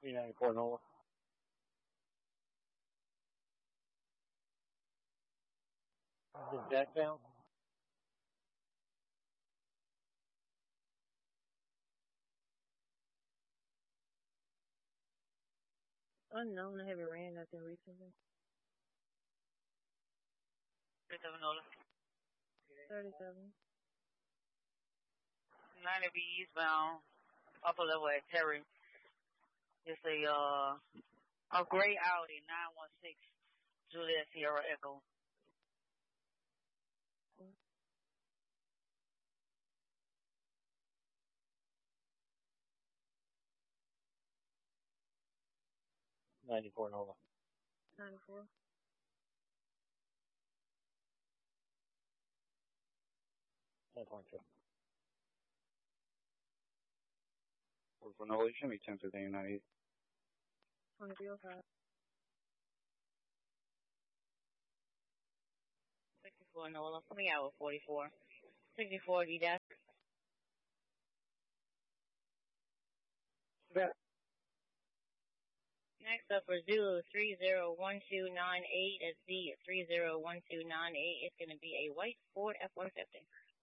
394 NOLA. Is it Jack down? Unknown, I haven't ran nothing recently. 37 NOLA. 37. 90 be eastbound, upper level at Terry. It's a gray Audi 916 Juliet Sierra Echo. $94 NOLA. 94. 10.2. For NOLA, you should be 1015 98. 2305. 64 NOLA, coming out with 44. 64 D-Dash. Yeah. Next up for Zulu 301298 at Z 301298. It's going to be a white Ford F-150.